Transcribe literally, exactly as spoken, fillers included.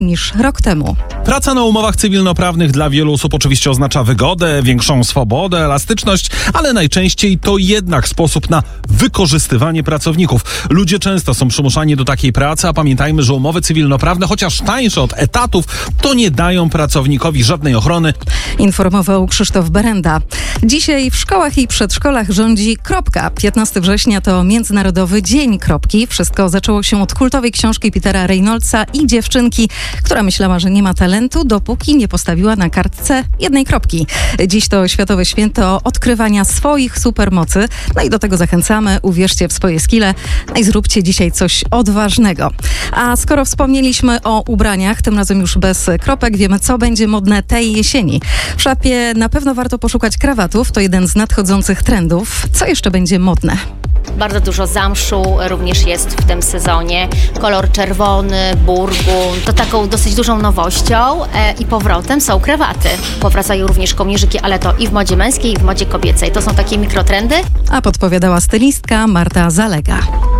niż rok temu. Praca na umowach cywilnoprawnych dla wielu osób oczywiście oznacza wygodę, większą swobodę, elastyczność, ale najczęściej to jednak sposób na wykorzystywanie pracowników. Ludzie często są przymuszani do takiej pracy, a pamiętajmy, że umowy cywilnoprawne, chociaż tańsze od etatów, to nie dają pracownikowi żadnej ochrony. Informował Krzysztof Berenda. Dzisiaj w szkołach i przedszkolach rządzi kropka. piętnastego września to Międzynarodowy Dzień Kropki. Wszystko zaczęło się od kultowej książki Petera Reynoldsa i dziewczynki, która myślała, że nie ma talentu, dopóki nie postawiła na kartce jednej kropki. Dziś to Światowe Święto odkrywania swoich supermocy. No i do tego zachęcamy. Uwierzcie w swoje skille. No i zróbcie dzisiaj coś odważnego. A skoro wspomnieliśmy o ubraniach, tym razem już bez kropek, wiemy, co będzie modne tej jesieni. W szafie na pewno warto poszukać krawatów. To jeden z nadchodzących trendów. Co jeszcze będzie modne? Bardzo dużo zamszu również jest w tym sezonie. Kolor czerwony, burgund. To taką dosyć dużą nowością e, i powrotem są krawaty. Powracają również kołnierzyki, ale to i w modzie męskiej, i w modzie kobiecej. To są takie mikrotrendy. A podpowiadała stylistka Marta Zalega.